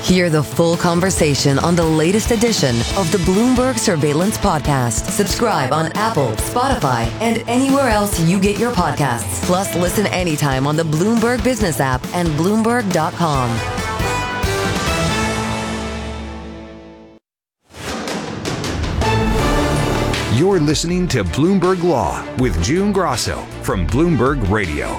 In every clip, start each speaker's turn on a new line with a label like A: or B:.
A: Hear the full conversation on the latest edition of the Bloomberg Surveillance Podcast. Subscribe on Apple, Spotify, and anywhere else you get your podcasts. Plus, listen anytime on the Bloomberg Business app and Bloomberg.com.
B: You're listening to Bloomberg Law with June Grasso from Bloomberg Radio.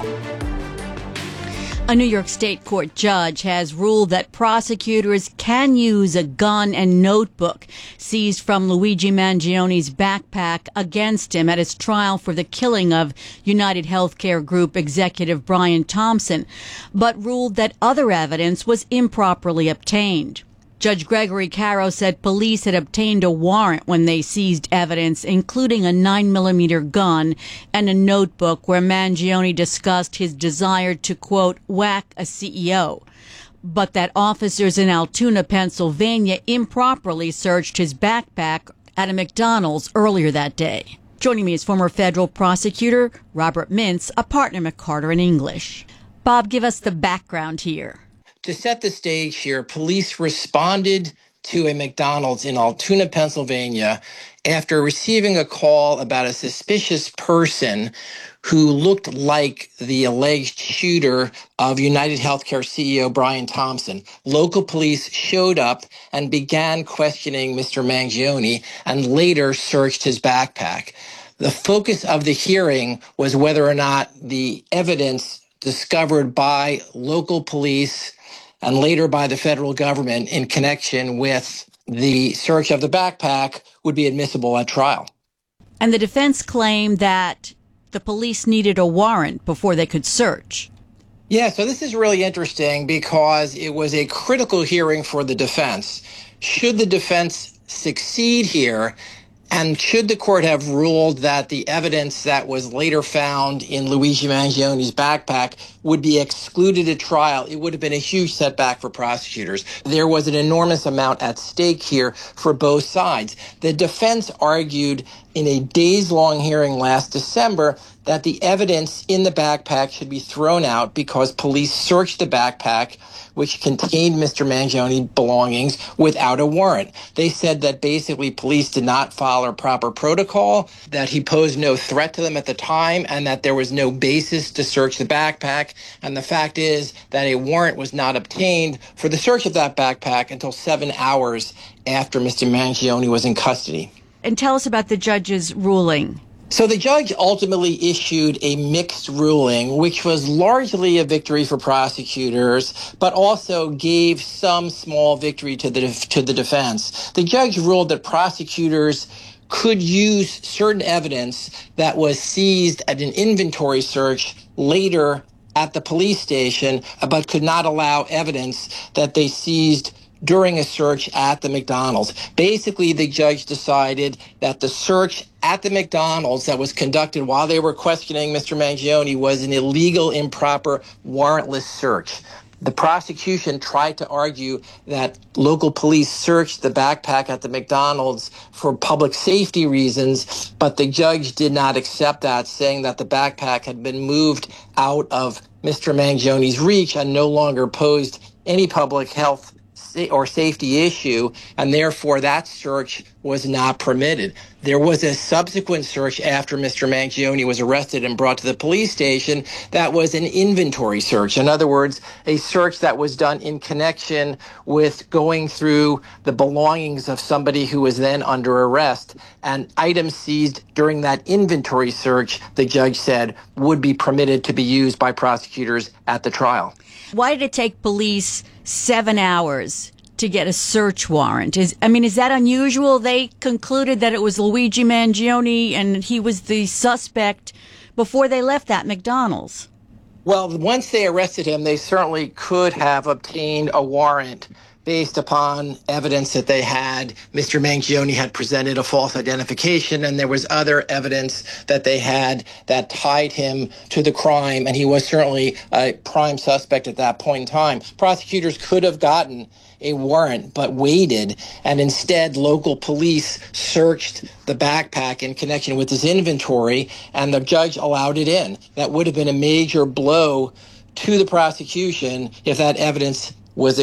C: A New York State court judge has ruled that prosecutors can use a gun and notebook seized from Luigi Mangioni's backpack against him at his trial for the killing of United Healthcare Group executive Brian Thompson, but ruled that other evidence was improperly obtained. Judge Gregory Caro said police had obtained a warrant when they seized evidence, including a 9mm gun and a notebook where Mangioni discussed his desire to, quote, whack a CEO, but that officers in Altoona, Pennsylvania, improperly searched his backpack at a McDonald's earlier that day. Joining me is former federal prosecutor Robert Mintz, a partner at Carter & English. Bob, give us the background here.
D: To set the stage here, police responded to a McDonald's in Altoona, Pennsylvania, after receiving a call about a suspicious person who looked like the alleged shooter of United Healthcare CEO Brian Thompson. Local police showed up and began questioning Mr. Mangioni and later searched his backpack. The focus of the hearing was whether or not the evidence discovered by local police and later by the federal government in connection with the search of the backpack would be admissible at trial.
C: And the defense claimed that the police needed a warrant before they could search.
D: Yeah, so this is really interesting because it was a critical hearing for the defense. Should the defense succeed here, and should the court have ruled that the evidence that was later found in Luigi Mangioni's backpack would be excluded at trial, it would have been a huge setback for prosecutors. There was an enormous amount at stake here for both sides. The defense argued in a days-long hearing last December that the evidence in the backpack should be thrown out because police searched the backpack, which contained Mr. Mangioni's belongings, without a warrant. They said that basically police did not follow proper protocol, that he posed no threat to them at the time, and that there was no basis to search the backpack. And the fact is that a warrant was not obtained for the search of that backpack until 7 hours after Mr. Mangioni was in custody.
C: And tell us about the judge's ruling.
D: So the judge ultimately issued a mixed ruling, which was largely a victory for prosecutors, but also gave some small victory to the defense. The judge ruled that prosecutors could use certain evidence that was seized at an inventory search later at the police station, but could not allow evidence that they seized during a search at the McDonald's. Basically, the judge decided that the search at the McDonald's that was conducted while they were questioning Mr. Mangioni was an illegal, improper, warrantless search. The prosecution tried to argue that local police searched the backpack at the McDonald's for public safety reasons, but the judge did not accept that, saying that the backpack had been moved out of Mr. Mangioni's reach and no longer posed any public health or safety issue, and therefore that search was not permitted. There was a subsequent search after Mr. Mangioni was arrested and brought to the police station that was an inventory search. In other words, a search that was done in connection with going through the belongings of somebody who was then under arrest, and items seized during that inventory search, the judge said, would be permitted to be used by prosecutors at the trial.
C: Why did it take police 7 hours to get a search warrant? Is that unusual? They concluded that it was Luigi Mangioni and he was the suspect before they left that McDonald's.
D: Well, once they arrested him, they certainly could have obtained a warrant based upon evidence that they had. Mr. Mangioni had presented a false identification, and there was other evidence that they had that tied him to the crime, and he was certainly a prime suspect at that point in time. Prosecutors could have gotten a warrant, but waited, and instead local police searched the backpack in connection with his inventory, and the judge allowed it in. That would have been a major blow to the prosecution if that evidence was